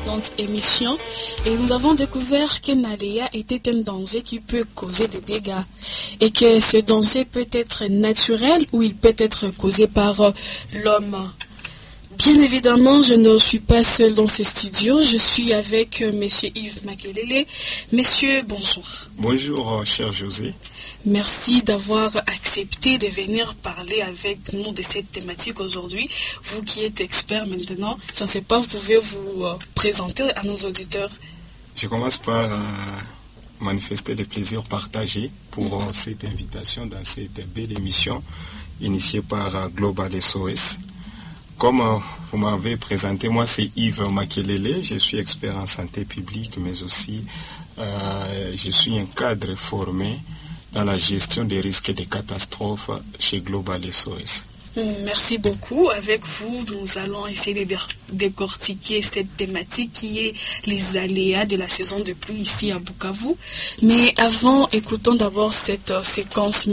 précédente émission et nous avons découvert qu'un aléa était un danger qui peut causer des dégâts et que ce danger peut être naturel ou il peut être causé par l'homme. Bien évidemment, je ne suis pas seul dans ce studio, je suis avec Monsieur Yves Makelele. Messieurs, bonjour. Bonjour, cher José. Merci d'avoir accepté de venir parler avec nous de cette thématique aujourd'hui. Vous qui êtes expert maintenant, je ne sais pas, vous pouvez vous présenter à nos auditeurs. Je commence par manifester le plaisir partagé pour cette invitation dans cette belle émission initiée par Global SOS. Comme vous m'avez présenté, moi c'est Yves Makelele, je suis expert en santé publique, mais aussi je suis un cadre formé dans la gestion des risques et des catastrophes chez Global SOS. Merci beaucoup. Avec vous, nous allons essayer de décortiquer cette thématique qui est les aléas de la saison de pluie ici à Bukavu. Mais avant, écoutons d'abord cette séquence